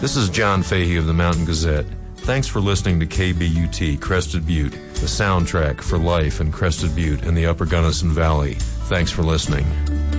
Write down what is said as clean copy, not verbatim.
This is John Fahey of the Mountain Gazette. Thanks for listening to KBUT Crested Butte, the soundtrack for life in Crested Butte and the Upper Gunnison Valley. Thanks for listening.